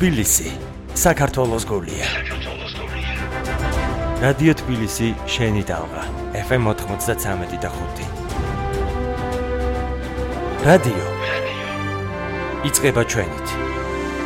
თბილისი, საქართველოს გულია. რადიო თბილისი, შენი დალღა, FM 93.5. რადიო. იწყება ჩვენით.